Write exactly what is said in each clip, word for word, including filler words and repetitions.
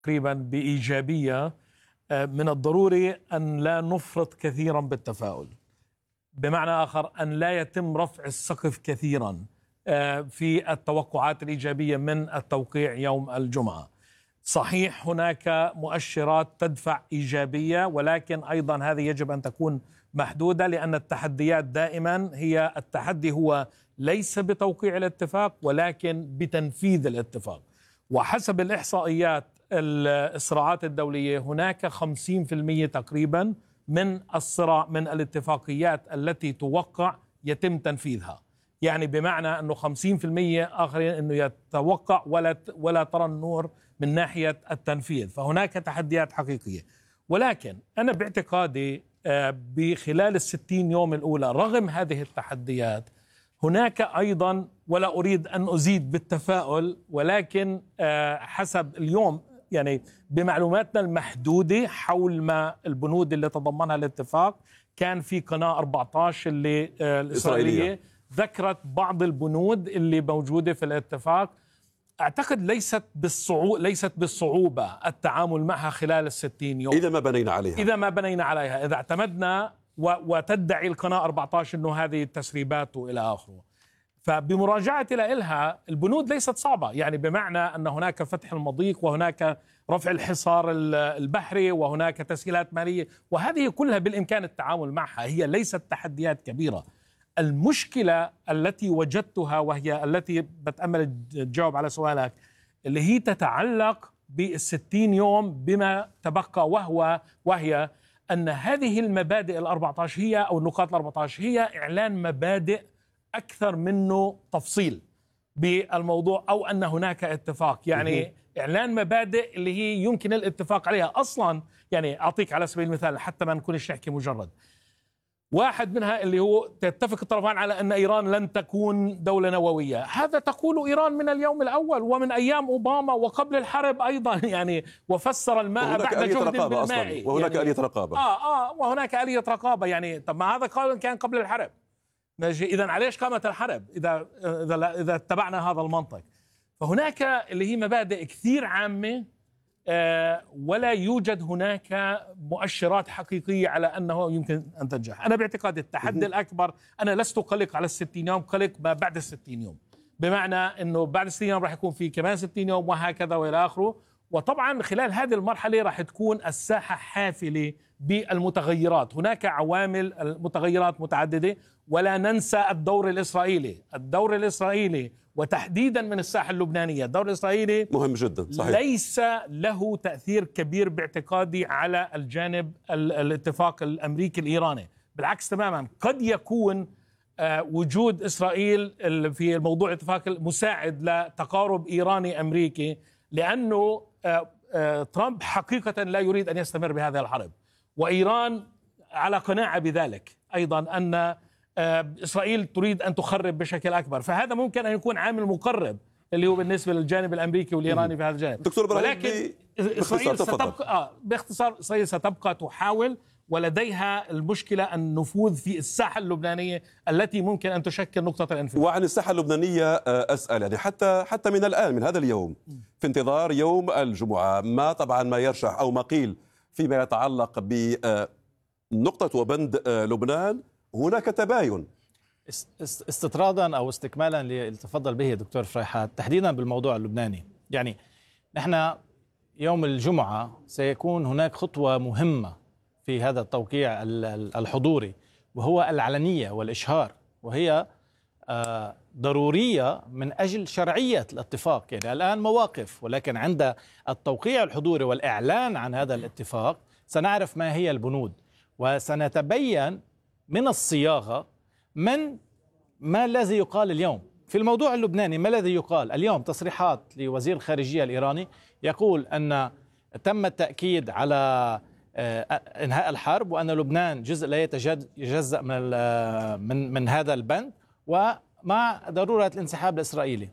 تقريبا بإيجابية. من الضروري أن لا نفرط كثيرا بالتفاؤل، بمعنى آخر أن لا يتم رفع السقف كثيرا في التوقعات الإيجابية من التوقيع يوم الجمعة. صحيح هناك مؤشرات تدفع إيجابية، ولكن أيضا هذه يجب أن تكون محدودة، لأن التحديات دائما هي التحدي هو ليس بتوقيع الاتفاق ولكن بتنفيذ الاتفاق. وحسب الإحصائيات الصراعات الدولية هناك خمسين بالمئة تقريبا من الصراع من الاتفاقيات التي توقع يتم تنفيذها، يعني بمعنى أنه خمسين بالمئة آخرين أنه يتوقع ولا ولا ترى النور من ناحية التنفيذ. فهناك تحديات حقيقية، ولكن أنا باعتقادي بخلال الستين يوم الأولى رغم هذه التحديات هناك أيضا، ولا أريد أن أزيد بالتفاؤل، ولكن حسب اليوم يعني بمعلوماتنا المحدودة حول ما البنود اللي تضمنها الاتفاق، كان في قناة أربعة عشر اللي الإسرائيلية ذكرت بعض البنود اللي موجودة في الاتفاق. أعتقد ليست بالصعوبة ليست بالصعوبة التعامل معها خلال الستين يوم، إذا ما بنينا عليها إذا ما بنينا عليها إذا اعتمدنا وتدعي القناة أربعة عشر أنه هذه التسريبات وإلى آخره. فبمراجعة لها البنود ليست صعبة، يعني بمعنى أن هناك فتح المضيق وهناك رفع الحصار البحري وهناك تسهيلات مالية، وهذه كلها بالإمكان التعامل معها، هي ليست تحديات كبيرة. المشكلة التي وجدتها وهي التي بتأمل تجاوب على سؤالك، اللي هي تتعلق بالستين يوم بما تبقى، وهو وهي أن هذه المبادئ الأربعة عشر هي أو النقاط الأربعة عشر هي إعلان مبادئ أكثر منه تفصيل بالموضوع، أو أن هناك اتفاق، يعني إعلان مبادئ اللي هي يمكن الاتفاق عليها أصلا. يعني أعطيك على سبيل المثال حتى ما نكونش نحكي مجرد واحد منها اللي هو تتفق الطرفان على أن إيران لن تكون دولة نووية. هذا تقول إيران من اليوم الأول ومن أيام أوباما وقبل الحرب أيضا، يعني وفسر الماء بعد جهد بالماء، وهناك يعني آلية رقابة آه آه وهناك آلية رقابة. يعني طب ما هذا قال كان قبل الحرب، ماشي، إذا عليش قامت الحرب إذا إذا إذا اتبعنا هذا المنطق؟ فهناك اللي هي مبادئ كثير عامة، آه ولا يوجد هناك مؤشرات حقيقية على أنه يمكن أن تنجح. أنا باعتقاد التحدي الأكبر، أنا لست قلق على الستين يوم، قلق ما بعد الستين يوم، بمعنى أنه بعد الستين يوم راح يكون في كمان ستين يوم وهكذا وإلى آخره. وطبعا خلال هذه المرحلة راح تكون الساحة حافلة بالمتغيرات، هناك عوامل المتغيرات متعددة، ولا ننسى الدور الإسرائيلي الدور الإسرائيلي وتحديدا من الساحة اللبنانية. الدور الإسرائيلي مهم جدا، صحيح. ليس له تأثير كبير باعتقادي على الجانب الاتفاق الأمريكي الإيراني، بالعكس تماما. قد يكون وجود إسرائيل في الموضوع الاتفاق مساعد لتقارب إيراني أمريكي، لأنه ترامب حقيقة لا يريد أن يستمر بهذه الحرب، وإيران على قناعة بذلك أيضا، أن إسرائيل تريد أن تخرب بشكل أكبر. فهذا ممكن أن يكون عامل مقرب اللي هو بالنسبة للجانب الأمريكي والإيراني في هذا الجانب. دكتور إبراهيم، ولكن إسرائيل ستبقى آه باختصار إسرائيل ستبقى تحاول، ولديها المشكلة النفوذ في الساحة اللبنانية التي ممكن أن تشكل نقطة الانفجار. وعن الساحة اللبنانية أسأل، يعني حتى حتى من الآن من هذا اليوم في انتظار يوم الجمعة، ما طبعا ما يرشح أو ما قيل فيما يتعلق بنقطة وبند لبنان، هناك تباين. استطرادا أو استكمالا اللي تفضل به دكتور فريحات تحديدا بالموضوع اللبناني، يعني نحن يوم الجمعة سيكون هناك خطوة مهمة في هذا التوقيع الحضوري، وهو العلنية والإشهار، وهي ضرورية من أجل شرعية الاتفاق. يعني الآن مواقف، ولكن عند التوقيع الحضوري والإعلان عن هذا الاتفاق سنعرف ما هي البنود، وسنتبين من الصياغة من ما الذي يقال اليوم في الموضوع اللبناني. ما الذي يقال اليوم؟ تصريحات لوزير الخارجية الإيراني يقول أن تم التأكيد على انهاء الحرب، وان لبنان جزء لا يتجزأ من من من هذا البند، ومع ضروره الانسحاب الاسرائيلي.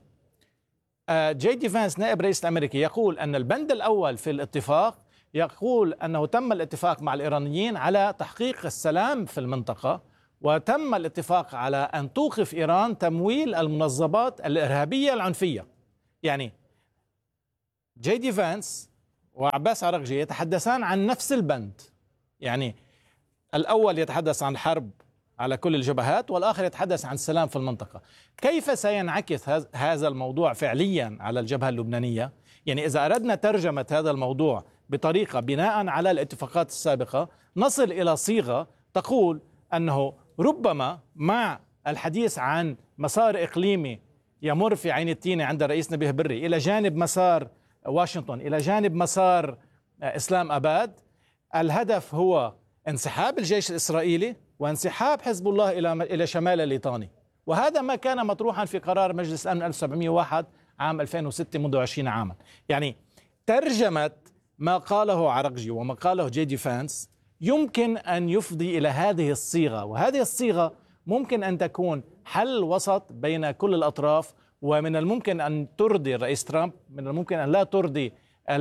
جي دي فانس نائب رئيس الامريكي يقول ان البند الاول في الاتفاق يقول انه تم الاتفاق مع الايرانيين على تحقيق السلام في المنطقه، وتم الاتفاق على ان توقف ايران تمويل المنظمات الارهابيه العنفيه. يعني جي دي فانس وعباس عراقجي يتحدثان عن نفس البند، يعني الأول يتحدث عن حرب على كل الجبهات والآخر يتحدث عن السلام في المنطقة. كيف سينعكس هذا الموضوع فعليا على الجبهة اللبنانية؟ يعني إذا أردنا ترجمة هذا الموضوع بطريقة بناء على الاتفاقات السابقة نصل إلى صيغة تقول أنه ربما مع الحديث عن مسار إقليمي يمر في عين التينة عند الرئيس نبيه بري إلى جانب مسار واشنطن إلى جانب مسار إسلام أباد، الهدف هو انسحاب الجيش الإسرائيلي وانسحاب حزب الله إلى إلى شمال الليطاني. وهذا ما كان مطروحا في قرار مجلس الأمن ألف وسبعمئة وواحد عام ألفين وستة منذ عشرين عاما. يعني ترجمة ما قاله عراقجي وما قاله جي ديفانس يمكن أن يفضي إلى هذه الصيغة، وهذه الصيغة ممكن أن تكون حل وسط بين كل الأطراف، ومن الممكن أن ترضي الرئيس ترامب، من الممكن أن لا ترضي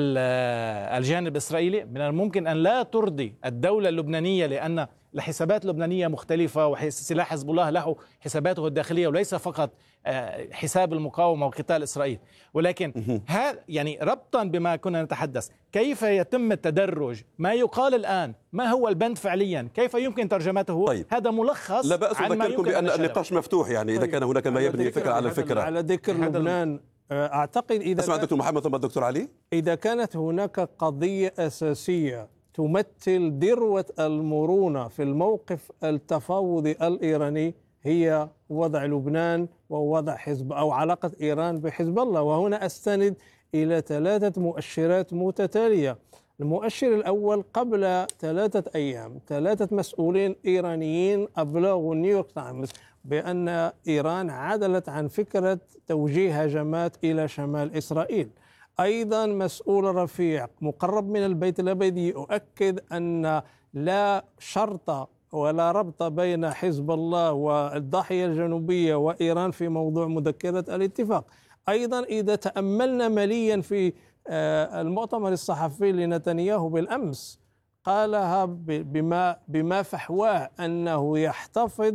الجانب الإسرائيلي، من الممكن أن لا ترضي الدولة اللبنانية لأن الحسابات اللبنانية مختلفة وسلاح حزب الله له حساباته الداخلية وليس فقط حساب المقاومة وقتال إسرائيل. ولكن هذا يعني ربطا بما كنا نتحدث، كيف يتم التدرج؟ ما يقال الآن ما هو البند فعليا؟ كيف يمكن ترجمته؟ طيب. هذا ملخص. لا بأس أذكركم بأن النقاش مفتوح، يعني إذا طيب. كان هناك ما يبني فكرة على الفكرة. على ذكر لبنان، أعتقد إذا اسمع دكتور محمد ثم الدكتور علي. إذا كانت هناك قضية أساسية تمثل ذروة المرونة في الموقف التفاوضي الإيراني هي وضع لبنان ووضع حزب أو علاقة إيران بحزب الله، وهنا أستند إلى ثلاثة مؤشرات متتالية. المؤشر الأول، قبل ثلاثة أيام ثلاثة مسؤولين إيرانيين أبلغوا نيويورك تايمز بأن إيران عدلت عن فكرة توجيه هجمات إلى شمال إسرائيل. أيضا مسؤول رفيع مقرب من البيت الأبيض يؤكد أن لا شرط ولا ربط بين حزب الله والضاحية الجنوبية وإيران في موضوع مذكرة الاتفاق. أيضا إذا تأملنا مليا في المؤتمر الصحفي لنتنياهو بالأمس، قالها بما بما فحواه أنه يحتفظ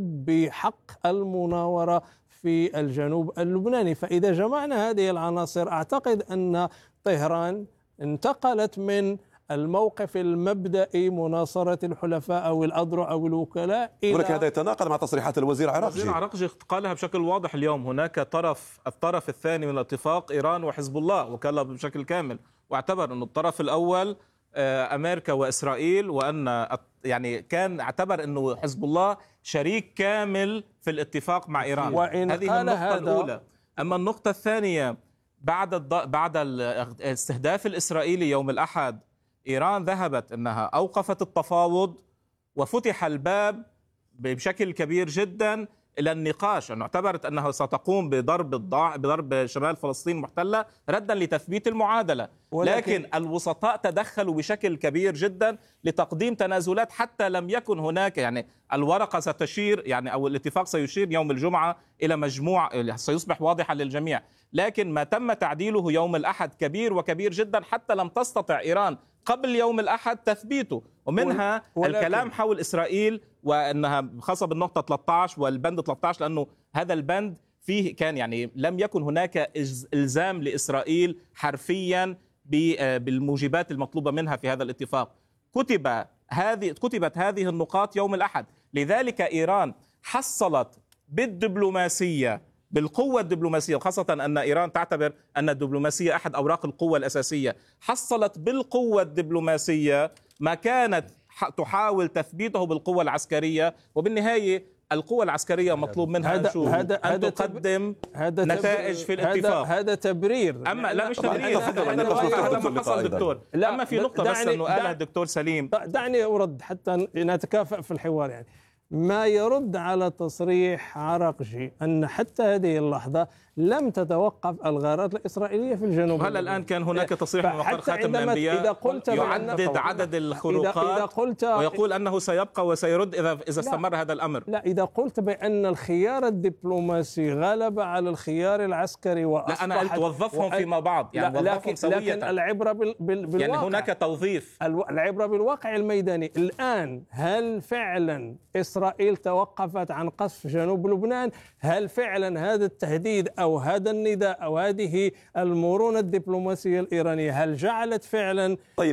بحق المناورة في الجنوب اللبناني. فإذا جمعنا هذه العناصر أعتقد أن طهران انتقلت من الموقف المبدئي مناصرة الحلفاء أو الأذرع أو الوكلاء إلى ولكن هذا يتناقض مع تصريحات الوزير عراقجي. الوزير عراقجي قالها بشكل واضح اليوم، هناك طرف، الطرف الثاني من الاتفاق إيران وحزب الله، وكلها بشكل كامل، واعتبر أن الطرف الأول أمريكا وإسرائيل، وأن يعني كان اعتبر أنه حزب الله شريك كامل في الاتفاق مع إيران. هذه النقطة الأولى. أما النقطة الثانية، بعد بعد الاستهداف الإسرائيلي يوم الأحد، إيران ذهبت أنها أوقفت التفاوض وفتح الباب بشكل كبير جدا إلى النقاش، أنه اعتبرت أنها ستقوم بضرب الضاع بضرب شمال فلسطين المحتلة ردا لتثبيت المعادلة. لكن, لكن الوسطاء تدخلوا بشكل كبير جدا لتقديم تنازلات، حتى لم يكن هناك، يعني الورقة ستشير يعني أو الاتفاق سيشير يوم الجمعة إلى مجموع سيصبح واضحا للجميع، لكن ما تم تعديله يوم الأحد كبير وكبير جدا، حتى لم تستطع إيران قبل يوم الأحد تثبيته. ومنها الكلام حول إسرائيل وأنها خاصة بالنقطة ثلاثة عشر والبند ثلاثة عشر، لأنه هذا البند فيه كان يعني لم يكن هناك إلزام لإسرائيل حرفيا بالموجبات المطلوبة منها في هذا الاتفاق. كتب هذه كتبت هذه النقاط يوم الأحد، لذلك إيران حصلت بالدبلوماسية، بالقوة الدبلوماسية، وخاصة أن إيران تعتبر أن الدبلوماسية أحد أوراق القوة الأساسية، حصلت بالقوة الدبلوماسية ما كانت تحاول تثبيته بالقوة العسكرية. وبالنهاية القوة العسكرية مطلوب منها هذا شو؟ هذا أن هذا تقدم هذا نتائج في الاتفاق. هذا, هذا تبرير. أما لا مش تبرير، هذا حصل دكتور. أما في نقطة بس أنه قالها الدكتور سليم، دعني أرد حتى نتكافأ في الحوار. يعني ما يرد على تصريح عراقجي أن حتى هذه اللحظة لم تتوقف الغارات الإسرائيلية في الجنوب. هل الآن كان هناك تصريح من مقر خاتم الأنبياء يعدد عدد الخروقات ويقول أنه سيبقى وسيرد إذا إذا استمر هذا الأمر؟ لا، إذا قلت بأن الخيار الدبلوماسي غلب على الخيار العسكري وأصبحت، لا، أنا قلت وظفهم فيما بعض، يعني وظفهم سوية. لكن العبرة بال... بال... بالواقع، يعني هناك توظيف. العبرة بالواقع الميداني. الآن هل فعلا إسرائيل توقفت عن قصف جنوب لبنان؟ هل فعلا هذا التهديد أو هذا النداء أو هذه المرونة الدبلوماسية الإيرانية هل جعلت فعلا طيب